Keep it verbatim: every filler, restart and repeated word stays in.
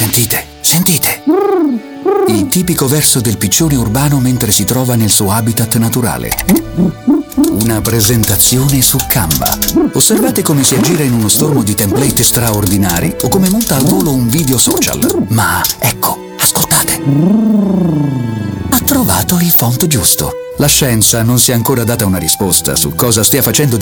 Sentite, sentite. Il tipico verso del piccione urbano mentre si trova nel suo habitat naturale. Una presentazione su Canva. Osservate come si aggira in uno stormo di template straordinari o come monta al volo un video social. Ma ecco, ascoltate. Ha trovato il font giusto. La scienza non si è ancora data una risposta su cosa stia facendo